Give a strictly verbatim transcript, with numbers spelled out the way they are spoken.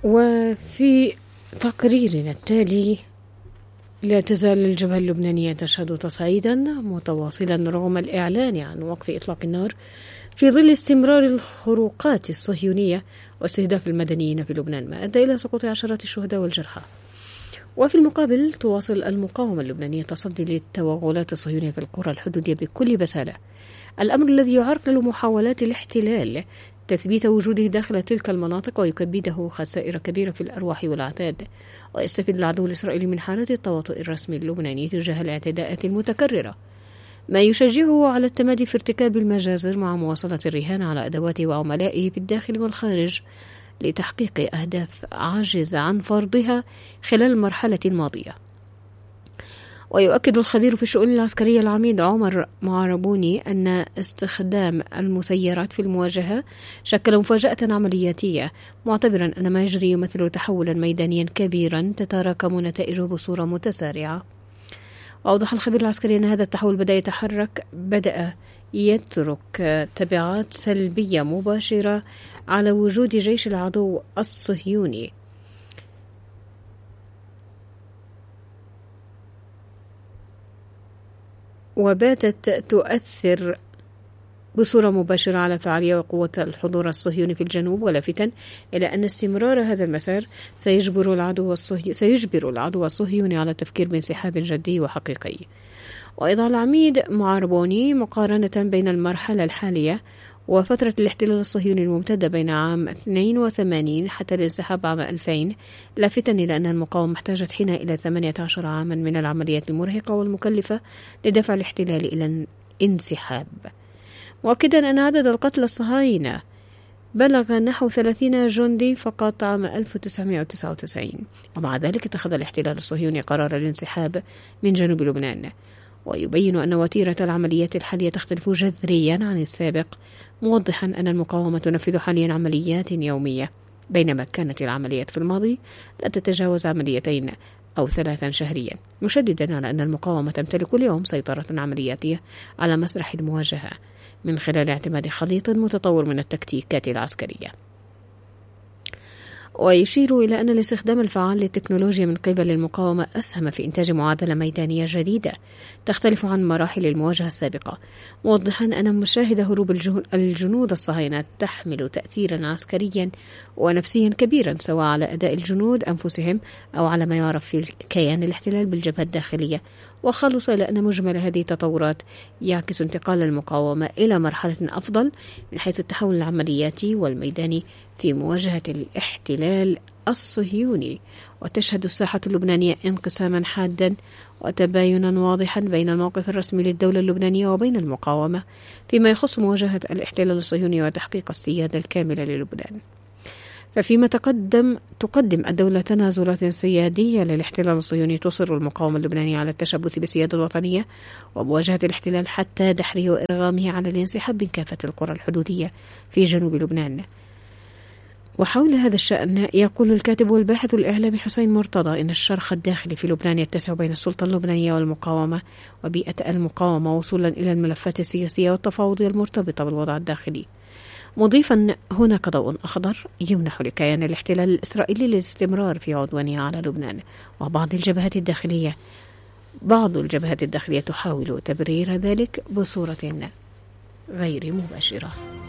وفي تقريرنا التالي: لا تزال الجبهة اللبنانية تشهد تصعيدا متواصلا رغم الإعلان عن وقف إطلاق النار في ظل استمرار الخروقات الصهيونية واستهداف المدنيين في لبنان، ما أدى إلى سقوط عشرات الشهداء والجرحى. وفي المقابل تواصل المقاومة اللبنانية تصدي للتوغلات الصهيونية في القرى الحدودية بكل بسالة، الأمر الذي يعرقل محاولات الاحتلال تثبيت وجوده داخل تلك المناطق ويكبده خسائر كبيرة في الأرواح والأعتاد، ويستفيد العدو الإسرائيلي من حالة التواطؤ الرسمي اللبناني تجاه الاعتداءات المتكررة، ما يشجعه على التمادي في ارتكاب المجازر مع مواصلة الرهان على أدواته وعملائه في الداخل والخارج لتحقيق أهداف عاجز عن فرضها خلال المرحلة الماضية. ويؤكد الخبير في الشؤون العسكرية العميد عمر معربوني أن استخدام المسيرات في المواجهة شكل مفاجأة عملياتية، معتبرا أن ما يجري يمثل تحولا ميدانيا كبيرا تتراكم نتائجه بصورة متسارعة. وأوضح الخبير العسكري أن هذا التحول بدأ يتحرك بدأ يترك تبعات سلبية مباشرة على وجود جيش العدو الصهيوني، وباتت تؤثر بصورة مباشرة على فعالية وقوة الحضور الصهيوني في الجنوب، ولافتا إلى أن استمرار هذا المسار سيجبر العدو الصهيوني سيجبر العدو الصهيوني على التفكير بانسحاب جدي وحقيقي. وأيضا العميد معربوني مقارنة بين المرحلة الحالية وفترة الاحتلال الصهيوني الممتدة بين عام اثنين وثمانين حتى الانسحاب عام ألفين، لافتاً إلى أن المقاومة احتاجت حين إلى ثمانية عشر عاما من العمليات المرهقة والمكلفة لدفع الاحتلال إلى الانسحاب، مؤكدا أن عدد القتلى الصهاينة بلغ نحو ثلاثين جندي فقط عام ألف وتسعمائة وتسعة وتسعين، ومع ذلك اتخذ الاحتلال الصهيوني قرار الانسحاب من جنوب لبنان. ويبين أن وتيرة العمليات الحالية تختلف جذريا عن السابق، موضحا أن المقاومة تنفذ حاليا عمليات يومية، بينما كانت العمليات في الماضي لا تتجاوز عمليتين أو ثلاثا شهريا، مشددا على أن المقاومة تمتلك اليوم سيطرة عملياتية على مسرح المواجهة من خلال اعتماد خليط متطور من التكتيكات العسكرية. ويشير إلى أن الاستخدام الفعال للتكنولوجيا من قبل المقاومة أسهم في إنتاج معادلة ميدانية جديدة تختلف عن مراحل المواجهة السابقة، موضحا أن مشاهد هروب الجنود الصهاينة تحمل تأثيرا عسكريا ونفسيا كبيرا سواء على أداء الجنود أنفسهم أو على ما يعرف في كيان الاحتلال بالجبهة الداخلية. وخلص إلى أن مجمل هذه التطورات يعكس انتقال المقاومة إلى مرحلة أفضل من حيث التحول العملياتي والميداني في مواجهة الاحتلال الصهيوني، وتشهد الساحة اللبنانية انقساما حادا وتباينا واضحا بين الموقف الرسمي للدولة اللبنانية وبين المقاومة فيما يخص مواجهة الاحتلال الصهيوني وتحقيق السيادة الكاملة للبنان. ففيما تقدم تقدم الدولة تنازلات سيادية للاحتلال الصهيوني، تصر المقاومة اللبنانية على التشبث بالسيادة الوطنية ومواجهة الاحتلال حتى دحره وإرغامه على الانسحاب من كافة القرى الحدودية في جنوب لبنان. وحول هذا الشأن يقول الكاتب والباحث الإعلامي حسين مرتضى إن الشرخ الداخلي في لبنان يتسع بين السلطة اللبنانية والمقاومة وبيئة المقاومة وصولا إلى الملفات السياسية والتفاوضية المرتبطة بالوضع الداخلي، مضيفا هناك ضوء أخضر يمنح لكيان الاحتلال الإسرائيلي للاستمرار في عدوانه على لبنان، وبعض الجبهات الداخلية بعض الجبهات الداخلية تحاول تبرير ذلك بصورة غير مباشرة.